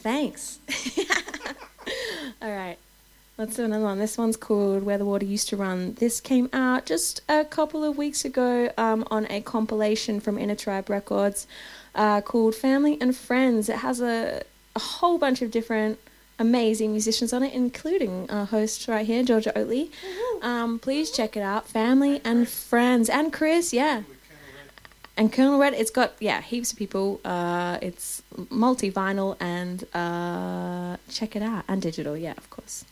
Thanks. All right. Let's do another one. This one's called Where the Water Used to Run. This came out just a couple of weeks ago on a compilation from Inner Tribe Records called Family and Friends. It has a whole bunch of different amazing musicians on it, including our host right here, Georgia Oatley. Please check it out. Family and Friends. And Chris, yeah. And Colonel Red, it's got, heaps of people. It's multi-vinyl and check it out. And digital, of course.